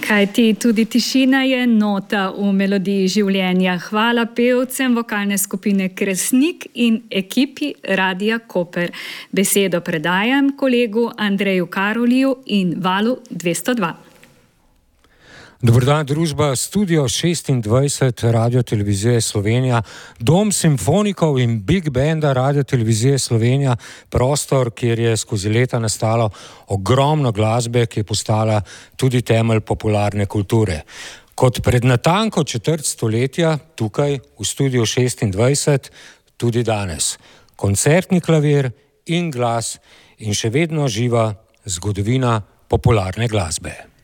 Kajti tudi tišina je nota v melodiji življenja. Hvala pevcem vokalne skupine Kresnik in ekipi Radia Koper. Besedo predajam kolegu Andreju Karoliju in Valu 202. Dober dan, družba Studio 26 Radio-televizije Slovenija, dom simfonikov in big banda Radio-televizije Slovenija, prostor, kjer je skozi leta nastalo ogromno glasbe, ki je postala tudi temelj popularne kulture. Kot pred natanko četrt stoletja, tukaj v Studio 26, tudi danes. Koncertni klavir in glas in še vedno živa zgodovina popularne glasbe.